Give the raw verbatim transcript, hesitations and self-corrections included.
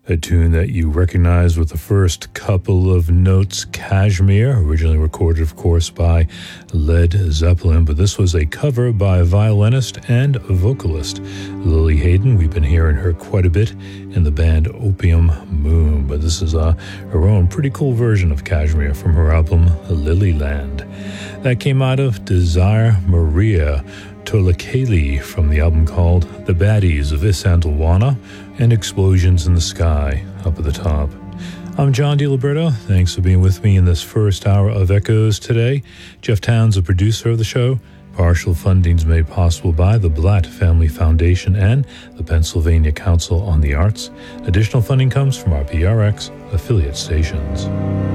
A tune that you recognize with the first couple of notes, Kashmir, originally recorded, of course, by Led Zeppelin, but this was a cover by violinist and vocalist Lily Hayden. We've been hearing her quite a bit in the band Opium Moon, but this is uh, her own pretty cool version of Kashmir from her album Lilyland. That came out of Desire Maria Tolakeli from the album called The Baddies of Isandlwana and Explosions in the Sky up at the top. I'm John DiLiberto. Thanks for being with me in this first hour of Echoes today. Jeff Towns, the producer of the show. Partial funding is made possible by the Blatt Family Foundation and the Pennsylvania Council on the Arts. Additional funding comes from our P R X affiliate stations.